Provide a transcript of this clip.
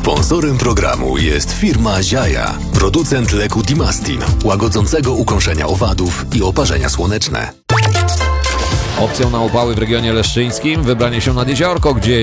Sponsorem programu jest firma Ziaja, producent leku Dimastin, łagodzącego ukończenia owadów i oparzenia słoneczne. Opcją na upały w regionie leszczyńskim wybranie się nad jeziorko, gdzie